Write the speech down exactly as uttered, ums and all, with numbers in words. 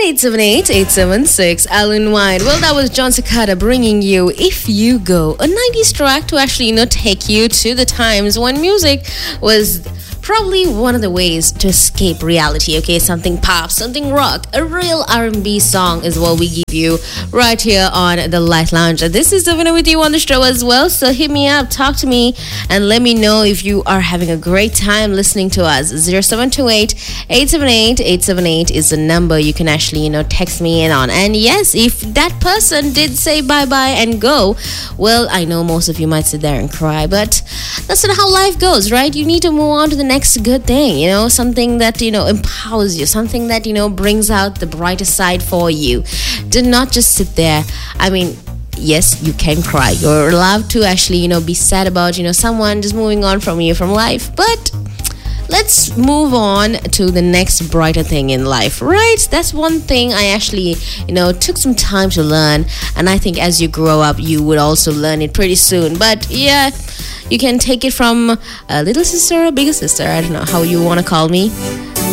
eight seven eight, eight seven six, Alan White. Well, that was John Cicada bringing you If You Go, a nineties track to actually, you know, take you to the times when music was probably one of the ways to escape reality. Okay, something pop, something rock, a real R and B song is what we give you right here on the Light Lounge. This is Davina with you on the show as well, so hit me up, talk to me, and let me know if you are having a great time listening to us. zero seven two eight, eight seven eight, eight seven eight is the number you can actually, you know, text me in on. And yes, if that person did say bye-bye and go, well, I know most of you might sit there and cry, but that's not how life goes, right? You need to move on to the next next good thing, you know, something that, you know, empowers you, something that, you know, brings out the brighter side for you. Do not just sit there. I mean, yes, you can cry. You're allowed to actually, you know, be sad about, you know, someone just moving on from you, from life. But let's move on to the next brighter thing in life, right? That's one thing I actually, you know, took some time to learn. And I think as you grow up, you would also learn it pretty soon. But yeah, you can take it from a little sister or bigger sister. I don't know how you want to call me.